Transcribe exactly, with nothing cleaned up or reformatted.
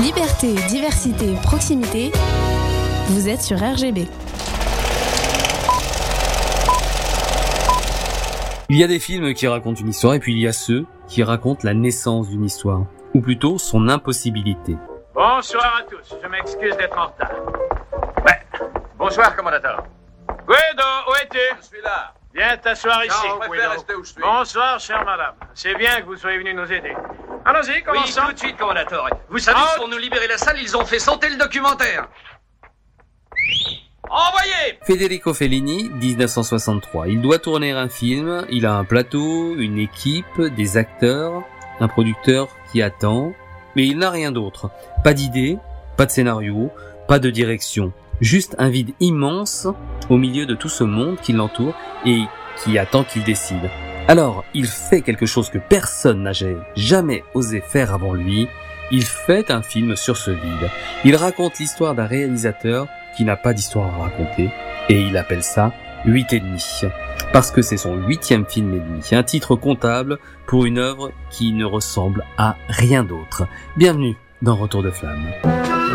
Liberté, diversité, proximité. Vous êtes sur R G B. Il y a des films qui racontent une histoire et puis il y a ceux qui racontent la naissance d'une histoire, ou plutôt son impossibilité. Bonsoir à tous, je m'excuse d'être en retard. Ouais. Bonsoir, commandateur. Guido, où es-tu? Je suis là. Viens t'asseoir ici. Non, je préfère rester où je suis. Bonsoir, chère madame. C'est bien que vous soyez venu nous aider. Allons-y, Oui, commençons. tout de suite, commandateur. Vous savez, Out. pour nous libérer la salle, ils ont fait sauter le documentaire. Envoyez! Federico Fellini, dix-neuf cent soixante-trois. Il doit tourner un film, il a un plateau, une équipe, des acteurs, un producteur qui attend, mais il n'a rien d'autre. Pas d'idée, pas de scénario, pas de direction. Juste un vide immense au milieu de tout ce monde qui l'entoure et qui attend qu'il décide. Alors, il fait quelque chose que personne n'a jamais osé faire avant lui. Il fait un film sur ce vide. Il raconte l'histoire d'un réalisateur qui n'a pas d'histoire à raconter et il appelle ça huit et demi. Parce que c'est son huitième film et demi. Un titre comptable pour une œuvre qui ne ressemble à rien d'autre. Bienvenue dans Retour de Flamme.